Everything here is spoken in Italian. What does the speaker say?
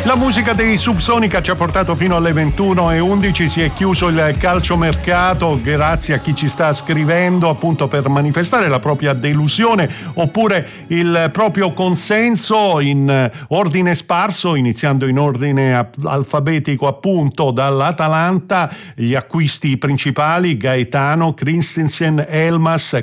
La musica dei Subsonica ci ha portato fino alle 21:11, si è chiuso il calciomercato, grazie a chi ci sta scrivendo appunto per manifestare la propria delusione oppure il proprio consenso in ordine sparso, iniziando in ordine alfabetico appunto dall'Atalanta. Gli acquisti principali: Gaetano, Christensen, Elmas,